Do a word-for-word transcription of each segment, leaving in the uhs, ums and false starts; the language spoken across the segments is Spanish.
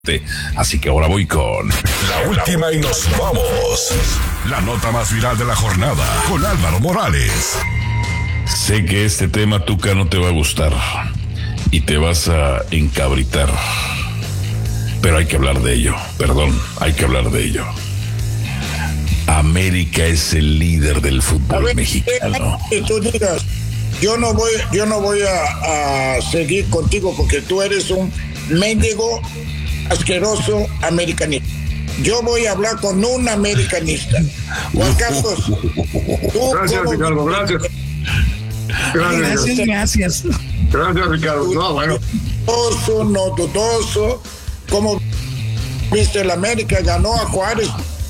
Así que ahora voy con la última y nos vamos. La nota más viral de la jornada con Álvaro Morales. Sé que este tema, Tuca, no te va a gustar y te vas a encabritar, pero hay que hablar de ello. Perdón, hay que hablar de ello. América es el líder del fútbol ver, mexicano. Que tú digas, yo no voy, yo no voy a, a seguir contigo porque tú eres un mendigo asqueroso americanista. Yo voy a hablar con un americanista. Juan Carlos. Tú gracias, como... Ricardo, gracias. Gracias, gracias. Gracias, gracias Ricardo. No, bueno. Dudoso, no dudoso. Como viste, el América ganó a Juárez.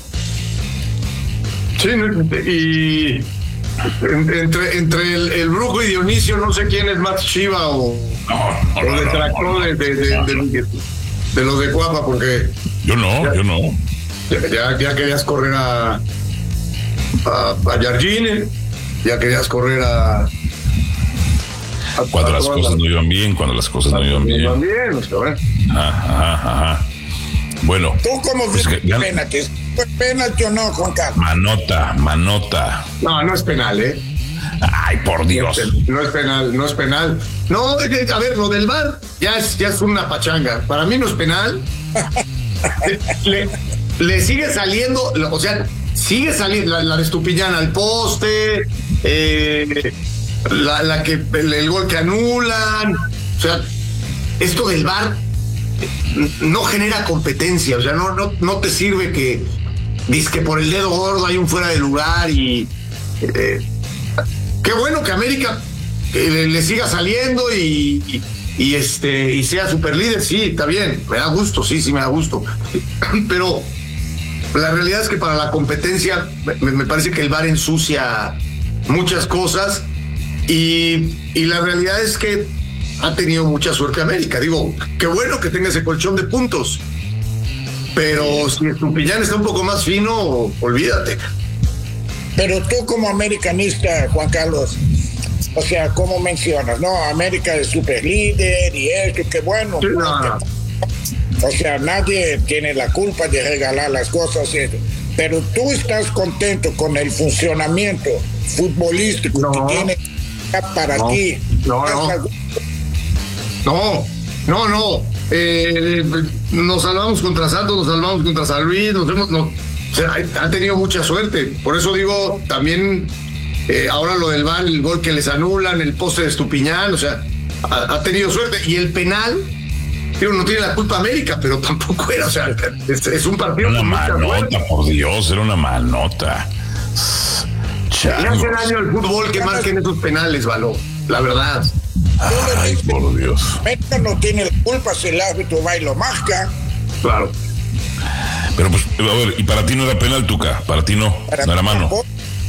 Sí, y entre, entre el, el Brujo y Dionisio, no sé quién es más chiva o, no, no, o detractor no, no, de, de, de, de, de, de los de Cuapa, porque yo no, ya, yo no. Ya, ya, ya querías correr a a, a Jardine, ya querías correr a, a cuando a las cosas la, no iban bien, cuando las cosas no iban bien. No iban bien, o sea, bueno. Ajá, ajá, ajá. Bueno. ¿Tú cómo ves pues que, penalti? ¿Es penalti o no, Juan Carlos? Manota, manota. No, no es penal, ¿eh? Ay, por Dios. No es penal, no es penal. No, a ver, lo del V A R ya es, ya es una pachanga. Para mí no es penal. le, le sigue saliendo, o sea, sigue saliendo la, la de Estupiñán al poste, eh, la, la que el, el gol que anulan. O sea, esto del V A R no genera competencia. O sea, no, no, no te sirve que dices que por el dedo gordo hay un fuera de lugar y. Eh, Qué bueno que América eh, le, le siga saliendo y, y, y este y sea super líder, sí, está bien, me da gusto, sí, sí me da gusto. Pero la realidad es que para la competencia me, me parece que el V A R ensucia muchas cosas y, y la realidad es que ha tenido mucha suerte América. Digo, qué bueno que tenga ese colchón de puntos, pero si Estupiñán está un poco más fino, olvídate. Pero tú como americanista, Juan Carlos, o sea, ¿cómo mencionas? No, América es super líder y esto, qué bueno. Sí, no, no. O sea, nadie tiene la culpa de regalar las cosas, pero tú estás contento con el funcionamiento futbolístico no, que tiene para no, ti. No, no. No, no, no. Eh, nos salvamos contra Santos, nos salvamos contra San Luis, nos hemos... No. O sea, han tenido mucha suerte. Por eso digo, también eh, ahora lo del V A R, el gol que les anulan, el poste de Estupiñán, o sea, ha, ha tenido suerte. Y el penal, digo, no tiene la culpa América, pero tampoco era, o sea, es, es un partido una con mucha manota, suerte. Por Dios, era una manota. Le hace daño al fútbol que marquen esos penales, Való, la verdad. Ay, por Dios. América no tiene la culpa si el árbitro va y lo marca. Claro. Pero pues, a ver, y para ti no era penal, Tuca, para ti no, para no era mano. Tampoco.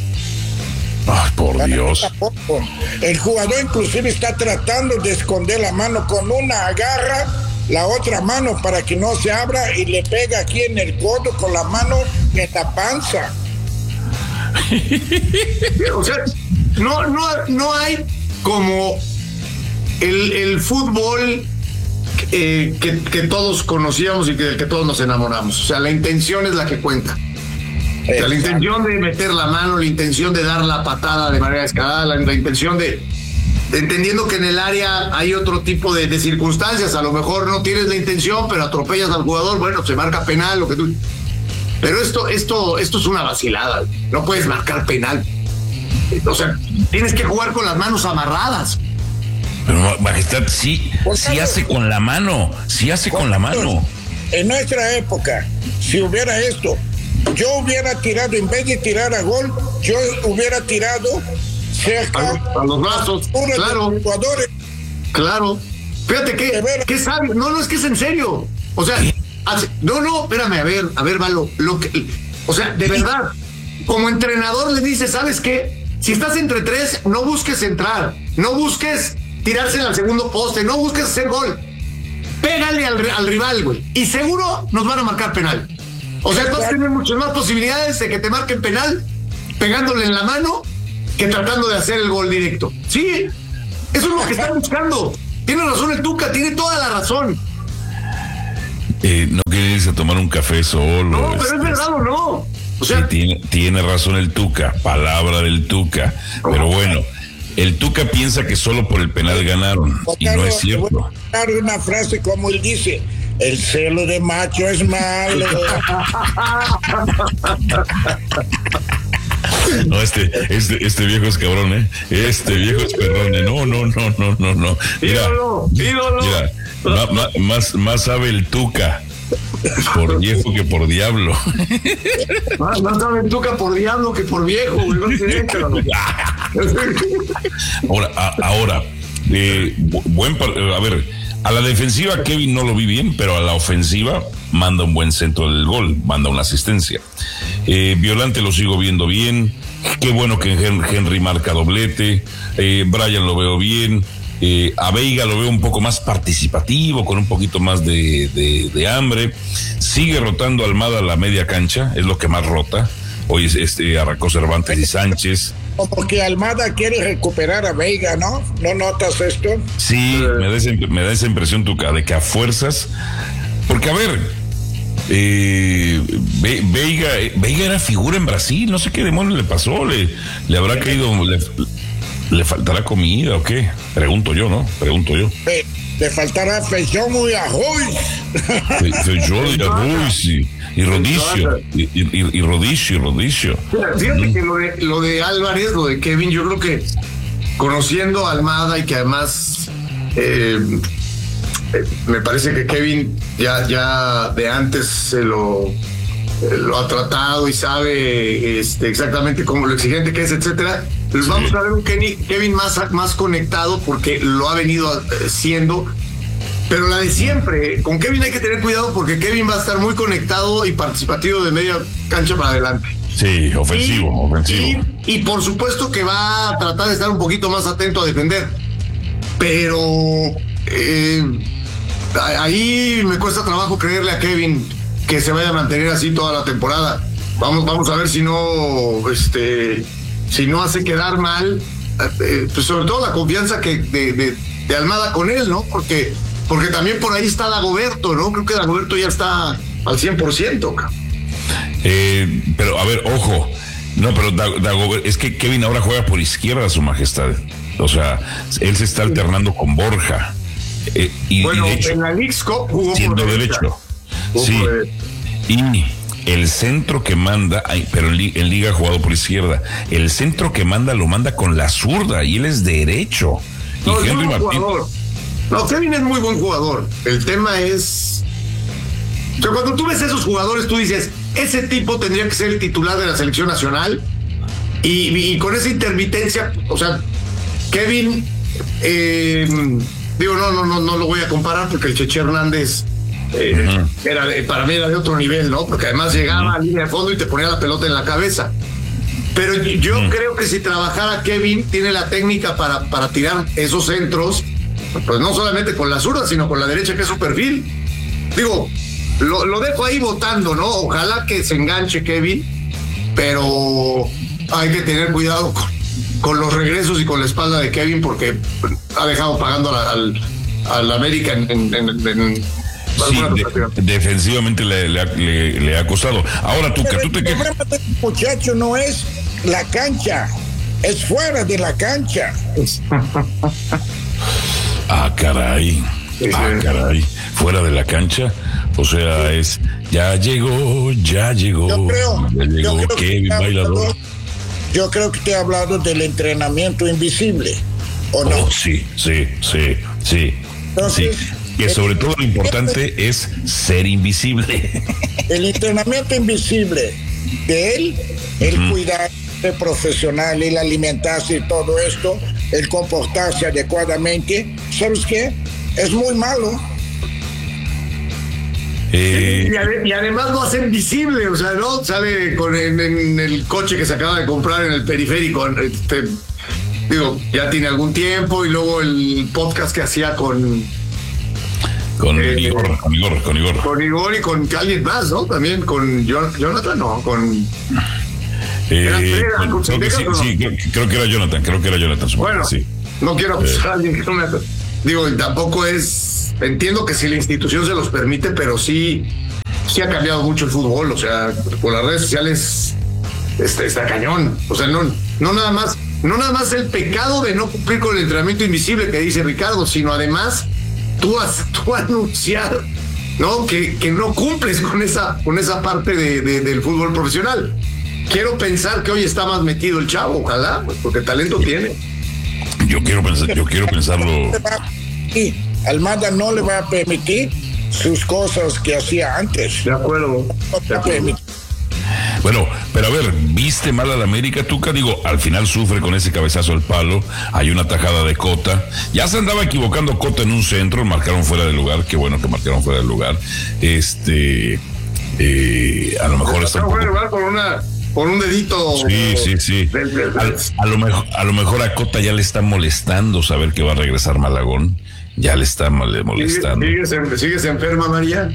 Ay, por para Dios. Tampoco. El jugador inclusive está tratando de esconder la mano con una, agarra la otra mano para que no se abra y le pega aquí en el codo con la mano en la panza. O sea, no, no, no hay como el, el fútbol Eh, que, que todos conocíamos y que, del que todos nos enamoramos. O sea, la intención es la que cuenta. O sea, la intención de meter la mano, la intención de dar la patada de manera descarada, la, la intención de, de entendiendo que en el área hay otro tipo de, de circunstancias. A lo mejor no tienes la intención, pero atropellas al jugador, bueno, se marca penal, lo que tú. Pero esto, esto, esto es una vacilada. No puedes marcar penal. O sea, tienes que jugar con las manos amarradas. Pero Majestad, sí, sí hace con la mano, sí hace con la mano. En nuestra época, si hubiera esto, yo hubiera tirado, en vez de tirar a gol, yo hubiera tirado cerca a, a los brazos, claro. De los jugadores. Claro. Fíjate que, ¿qué sabe? No, no, es que es en serio. O sea, hace, no, no, espérame, a ver, a ver, Valo, lo que, o sea, de verdad, como entrenador le dices, ¿sabes qué? Si estás entre tres, no busques entrar, no busques tirarse al segundo poste, no busques hacer gol. Pégale al, al rival, güey. Y seguro nos van a marcar penal. O sea, entonces tienes muchas más posibilidades de que te marquen penal pegándole en la mano que tratando de hacer el gol directo. Sí, eso es lo que están buscando. Tiene razón el Tuca, tiene toda la razón. Eh, no quiere irse a tomar un café solo. No, pero este, es verdad o no. O sea, sí, tiene, tiene razón el Tuca, palabra del Tuca. Pero bueno, el Tuca piensa que solo por el penal ganaron, y no es cierto. Voy a dar una frase como él dice: el celo de macho es malo. No, este, este, este viejo es cabrón, ¿eh? Este viejo es perrón, ¿eh? No, no, no, no, no, no. Mira, ídolo, ídolo. Mira, ma, ma, más, más sabe el Tuca por viejo que por diablo. Más, más sabe el Tuca por diablo que por viejo, güey. No sé, pero... Ahora, a, ahora, eh, buen, a ver, a la defensiva Kevin no lo vi bien, pero a la ofensiva manda un buen centro del gol, manda una asistencia. Eh, Violante lo sigo viendo bien. Qué bueno que Henry marca doblete. Eh, Brian lo veo bien. Eh, a Veiga lo veo un poco más participativo, con un poquito más de, de, de hambre. Sigue rotando Almada a la media cancha, es lo que más rota. Hoy este, arrancó Cervantes y Sánchez. Como que Almada quiere recuperar a Veiga, ¿no? ¿No notas esto? Sí, me da esa, me da esa impresión, Tuca, de que a fuerzas. Porque, a ver, eh, Ve, Veiga, Veiga era figura en Brasil, no sé qué demonios le pasó, le, le habrá caído, le, le faltará comida o qué, pregunto yo, ¿no? Pregunto yo. Le, le faltará feijón y arroz. Fe, feijón y arroz y, y rodicio, y, y, y rodicio, y rodicio. Fíjate mm. que lo de, lo de Álvarez, lo de Kevin, yo creo que conociendo a Almada y que además eh, eh, me parece que Kevin ya, ya de antes se lo, eh, lo ha tratado y sabe este, exactamente cómo lo exigente que es, etcétera. Pues sí. Vamos a ver un Kevin más, más conectado porque lo ha venido siendo. Pero la de siempre, con Kevin hay que tener cuidado porque Kevin va a estar muy conectado y participativo de media cancha para adelante. Sí, ofensivo, y, ofensivo. Y, y por supuesto que va a tratar de estar un poquito más atento a defender. Pero eh, ahí me cuesta trabajo creerle a Kevin que se vaya a mantener así toda la temporada. Vamos, vamos a ver si no, este, si no hace quedar mal, eh, pues sobre todo la confianza que de, de, de Almada con él, ¿no? Porque Porque también por ahí está Dagoberto, ¿no? Creo que Dagoberto ya está al cien por ciento. Eh, pero, a ver, ojo. No, pero Dagoberto, es que Kevin ahora juega por izquierda, Su Majestad. O sea, él se está alternando con Borja. Eh, y, bueno, y de hecho, en la Leagues Cup jugó siendo por derecho. Sí. Y el centro que manda, ay, pero en, en Liga ha jugado por izquierda. El centro que manda lo manda con la zurda y él es derecho. No, y Henry es un Martín. Jugador. No, Kevin es muy buen jugador. El tema es... O sea, cuando tú ves esos jugadores, tú dices, ese tipo tendría que ser el titular de la selección nacional. Y, y con esa intermitencia, o sea, Kevin, eh, digo, no, no, no, no lo voy a comparar porque el Cheche Hernández eh, uh-huh. era de, para mí era de otro nivel, ¿no? Porque además llegaba uh-huh. a línea de fondo y te ponía la pelota en la cabeza. Pero yo uh-huh. creo que si trabajara Kevin, tiene la técnica para, para tirar esos centros. Pues no solamente con la zurda, sino con la derecha, que es su perfil. Digo, lo, lo dejo ahí votando, ¿no? Ojalá que se enganche Kevin, pero hay que tener cuidado con, con los regresos y con la espalda de Kevin, porque ha dejado pagando al, al América en... en, en, en sí, de, defensivamente le, le, le, le ha costado. Ahora tú, que tú te quejas. El problema de este muchacho no es la cancha, es fuera de la cancha. Ah, caray. Ah, caray. Fuera de la cancha. O sea, es. Ya llegó, ya llegó. Yo creo, ya llegó yo creo Kevin que Bailador. Hablado, yo creo que te he hablado del entrenamiento invisible. ¿O no? Oh, sí, sí, sí, sí. Entonces, sí. Que sobre todo lo importante es ser invisible. El entrenamiento invisible de él, el uh-huh. cuidar profesional, el alimentarse y todo esto, el comportarse adecuadamente, ¿sabes qué? Es muy malo. Eh... Y, ade- y además lo hacen visible, o sea, ¿no? Sale con en, en el coche que se acaba de comprar en el periférico, este, digo, ya tiene algún tiempo, y luego el podcast que hacía con con eh, Igor, con Igor, con Igor. Con Igor y con alguien más, ¿no? También con Jonathan, no, con Eh, bueno, creo, que sí, sí, creo, creo que era Jonathan, creo que era Jonathan. Bueno, sí. No quiero acusar a alguien que no me... Digo, tampoco es entiendo que si la institución se los permite, pero sí, sí ha cambiado mucho el fútbol, o sea, por las redes sociales está, está cañón, o sea, no, no nada más, no nada más el pecado de no cumplir con el entrenamiento invisible que dice Ricardo, sino además tú, has, tú anunciar, ¿no? Que, que no cumples con esa, con esa parte de, de, del fútbol profesional. Quiero pensar que hoy está más metido el chavo, ojalá, porque talento tiene. Yo quiero pensar, yo quiero pensarlo. Y Almada no le va a permitir sus cosas que hacía antes. De acuerdo. No De acuerdo. Bueno, pero a ver, ¿viste mal al América, Tuca? Digo, al final sufre con ese cabezazo al palo, hay una tajada de Cota, ya se andaba equivocando Cota en un centro, marcaron fuera de lugar, qué bueno que marcaron fuera de lugar, este, eh, a lo mejor está un poco... fuera de lugar con una... Por un dedito. Sí, sí, sí. A, a, lo mejor, a lo mejor a Cota ya le está molestando saber que va a regresar Malagón. Ya le está molestando. ¿Sigues, sigues, sigues enferma, María?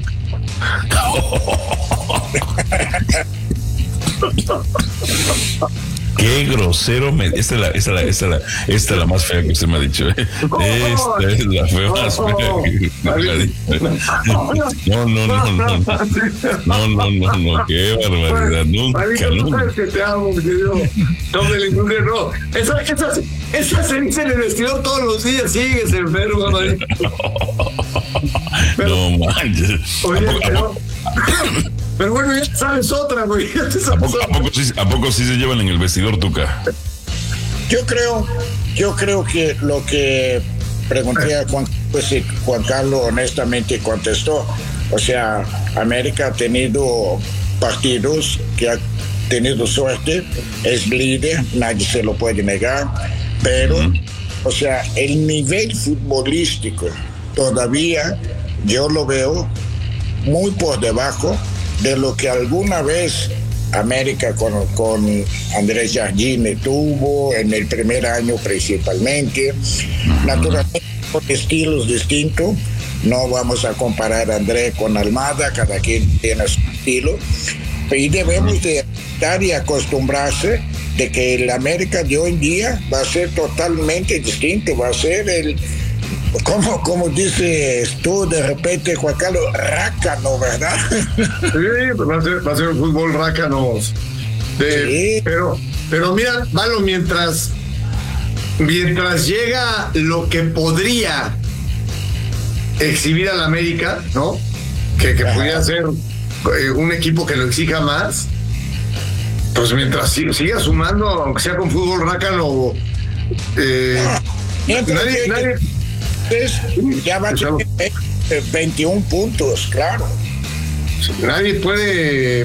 Qué grosero me... Esta es la, esta es la, esta es la, esta es la más fea que usted me ha dicho. ¿eh? Esta es la fea más fea que usted me ha dicho. No, no, no, no. No, no, no, no. Qué barbaridad. Nunca, nunca. Que te amo, mi querido. No me le no. Esa, esa, esa se dice en el vestidor todos los días. Sigues enfermo, María. No manches. Oye, pero... Pero bueno, ya sabes otra, güey. Ya te sabes ¿A, poco, otra. ¿A poco sí, a poco sí se llevan en el vestidor, Tuca? Yo creo, yo creo que lo que pregunté a Juan, pues sí, Juan Carlos honestamente contestó. O sea, América ha tenido partidos que ha tenido suerte, es líder, nadie se lo puede negar, pero, uh-huh. o sea, el nivel futbolístico todavía yo lo veo muy por debajo de lo que alguna vez América con, con Andrés Jardine tuvo en el primer año principalmente. Uh-huh. Naturalmente con estilos distintos, no vamos a comparar a Andrés con Almada, cada quien tiene su estilo, y debemos de estar y acostumbrarse de que el América de hoy en día va a ser totalmente distinto, va a ser el Como, como dices tú de repente, Juan Carlos, rácano, ¿verdad? Sí, va a ser, va a ser un fútbol rácano. De, sí. Pero, pero mira, Malo, mientras, mientras llega lo que podría exhibir al América, ¿no? Que, que pudiera ser eh, un equipo que lo exija más, pues mientras siga, siga sumando, aunque sea con fútbol rácano, eh, nadie... nadie ya va a tener veintiún puntos, claro. Nadie puede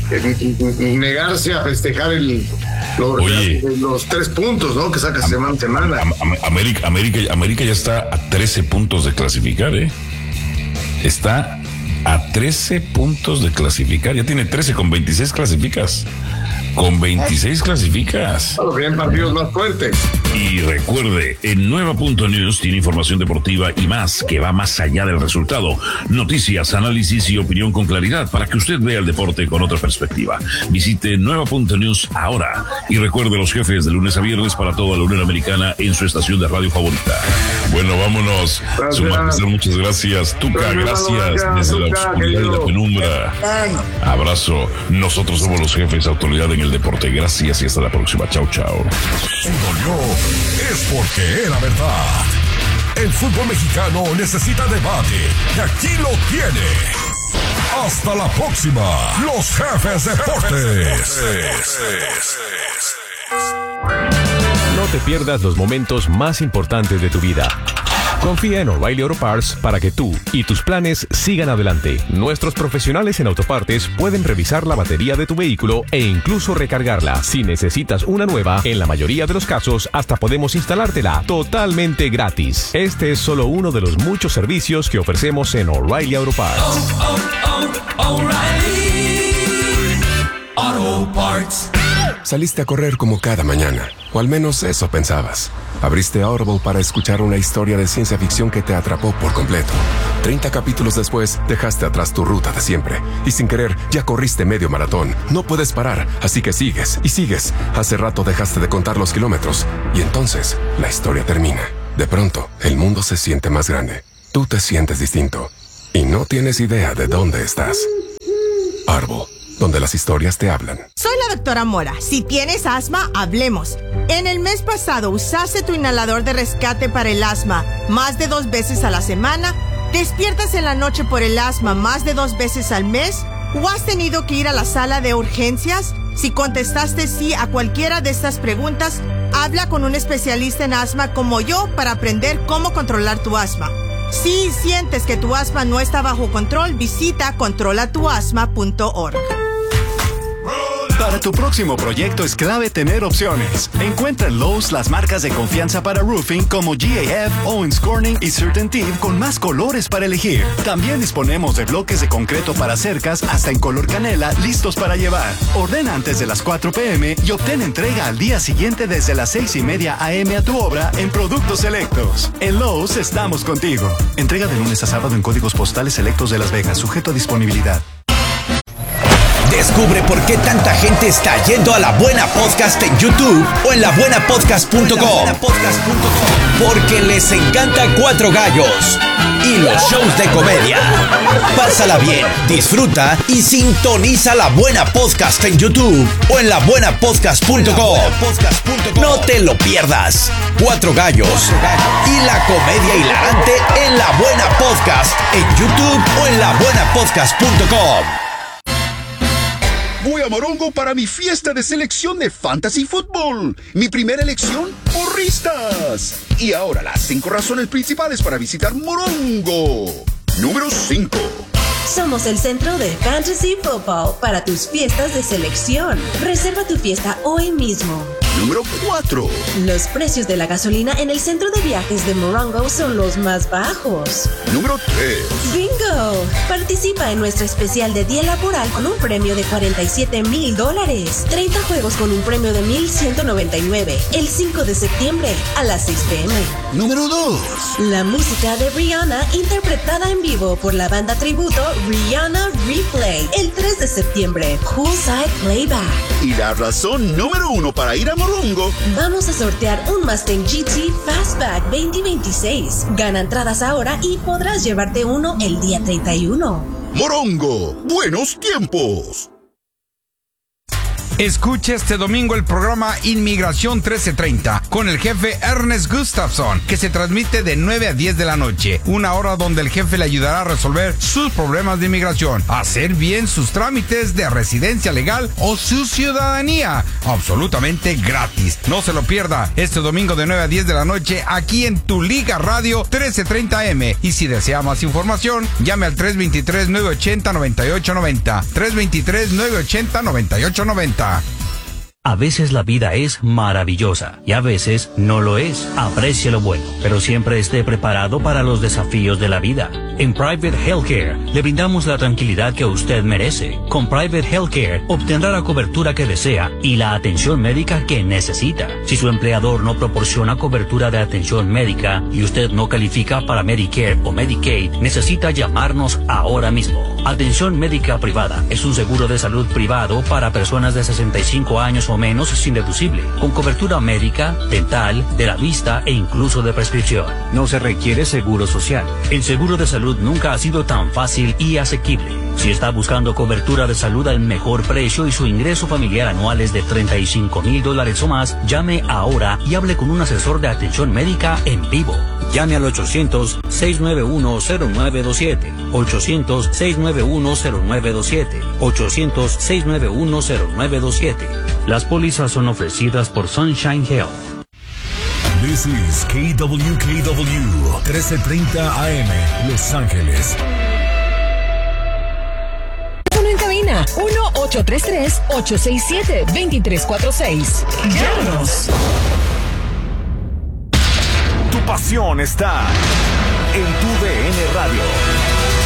negarse a festejar el, los, Oye, los tres puntos, ¿no? Que saca semana a semana. América, América, América ya está a trece puntos de clasificar, ¿eh? Está a trece puntos de clasificar. Ya tiene trece, con veintiséis clasificas. Con veintiséis clasificas. Claro, bien, partidos más fuertes. Y recuerde, en Nueva Punto News tiene información deportiva y más que va más allá del resultado. Noticias, análisis y opinión con claridad para que usted vea el deporte con otra perspectiva. Visite Nueva Punto News ahora y recuerde los jefes de lunes a viernes para toda la Unión Americana en su estación de radio favorita. Bueno, vámonos. Gracias. Muchas gracias. Tuca, gracias, gracias desde Tuca, la oscuridad y la penumbra. Abrazo. Nosotros somos los jefes, autoridad en el deporte. Gracias y hasta la próxima. Chao, chao. Si dolió, es porque era verdad. El fútbol mexicano necesita debate y aquí lo tiene. Hasta la próxima. Los jefes deportes. No te pierdas los momentos más importantes de tu vida. Confía en O'Reilly Auto Parts para que tú y tus planes sigan adelante. Nuestros profesionales en autopartes pueden revisar la batería de tu vehículo e incluso recargarla. Si necesitas una nueva, en la mayoría de los casos hasta podemos instalártela totalmente gratis. Este es solo uno de los muchos servicios que ofrecemos en O'Reilly Auto Parts. Oh, oh, oh, O'Reilly Auto Parts. Saliste a correr como cada mañana, o al menos eso pensabas. Abriste Audible para escuchar una historia de ciencia ficción que te atrapó por completo. treinta capítulos después, dejaste atrás tu ruta de siempre. Y sin querer, ya corriste medio maratón. No puedes parar, así que sigues y sigues. Hace rato dejaste de contar los kilómetros. Y entonces, la historia termina. De pronto, el mundo se siente más grande. Tú te sientes distinto y no tienes idea de dónde estás. Árbol, donde las historias te hablan. Soy la doctora Mora. Si tienes asma, hablemos. En el mes pasado usaste tu inhalador de rescate para el asma más de dos veces a la semana. ¿Despiertas en la noche por el asma más de dos veces al mes? ¿O has tenido que ir a la sala de urgencias? Si contestaste sí a cualquiera de estas preguntas, habla con un especialista en asma como yo para aprender cómo controlar tu asma. Si sientes que tu asma no está bajo control, visita controla tu asma punto org. Para tu próximo proyecto es clave tener opciones. Encuentra en Lowe's las marcas de confianza para roofing como G A F, Owens Corning y CertainTeed con más colores para elegir. También disponemos de bloques de concreto para cercas hasta en color canela listos para llevar. Ordena antes de las cuatro p m y obtén entrega al día siguiente desde las seis y media a m a tu obra en productos selectos. En Lowe's estamos contigo. Entrega de lunes a sábado en códigos postales selectos de Las Vegas, sujeto a disponibilidad. Descubre por qué tanta gente está yendo a La Buena Podcast en YouTube o en la buena podcast punto com. Porque les encanta Cuatro Gallos y los shows de comedia. Pásala bien, disfruta y sintoniza La Buena Podcast en YouTube o en la buena podcast punto com. No te lo pierdas. Cuatro Gallos y la comedia hilarante en La Buena Podcast en YouTube o en la buena podcast punto com. Voy a Morongo para mi fiesta de selección de Fantasy Football. Mi primera elección, porristas. Y ahora las cinco razones principales para visitar Morongo. Número cinco. Somos el centro de Fantasy Football para tus fiestas de selección. Reserva tu fiesta hoy mismo. Número cuatro. Los precios de la gasolina en el centro de viajes de Morongo son los más bajos. Número tres. ¡Bingo! Participa en nuestra especial de día laboral con un premio de cuarenta y siete mil dólares. treinta juegos con un premio de mil ciento noventa y nueve. El cinco de septiembre a las seis p m Número dos. La música de Rihanna interpretada en vivo por la banda tributo Rihanna Replay. El tres de septiembre. Poolside Playback. Y la razón número uno para ir a Morongo. Vamos a sortear un Mustang G T Fastback veinte veintiséis. Gana entradas ahora y podrás llevarte uno el día treinta y uno. Morongo, buenos tiempos. Escuche este domingo el programa Inmigración trece treinta con el jefe Ernest Gustafson, que se transmite de nueve a diez de la noche, una hora donde el jefe le ayudará a resolver sus problemas de inmigración, a hacer bien sus trámites de residencia legal o su ciudadanía, absolutamente gratis. No se lo pierda este domingo de nueve a diez de la noche aquí en Tu Liga Radio trece treinta A M. Y si desea más información, llame al tres dos tres, nueve ocho cero, nueve ocho nueve cero, tres dos tres, nueve ocho cero, nueve ocho nueve cero. A veces la vida es maravillosa y a veces no lo es. Aprecie lo bueno, pero siempre esté preparado para los desafíos de la vida. En Private Healthcare le brindamos la tranquilidad que usted merece. Con Private Healthcare obtendrá la cobertura que desea y la atención médica que necesita. Si su empleador no proporciona cobertura de atención médica y usted no califica para Medicare o Medicaid, necesita llamarnos ahora mismo. Atención médica privada es un seguro de salud privado para personas de sesenta y cinco años o menos sin deducible, con cobertura médica, dental, de la vista e incluso de prescripción. No se requiere seguro social. El seguro de salud nunca ha sido tan fácil y asequible. Si está buscando cobertura de salud al mejor precio y su ingreso familiar anual es de treinta y cinco mil dólares o más, llame ahora y hable con un asesor de atención médica en vivo. Llame al ochocientos, seis nueve uno, cero nueve dos siete, ochocientos, seis nueve uno, cero nueve dos siete, ochocientos, seis nueve uno, cero nueve dos siete. Las pólizas son ofrecidas por Sunshine Health. This is K W K W trece treinta A M, Los Ángeles. En cabina uno ocho tres tres, ocho seis siete, dos tres cuatro seis. Llámanos. Tu pasión está en tu D N Radio.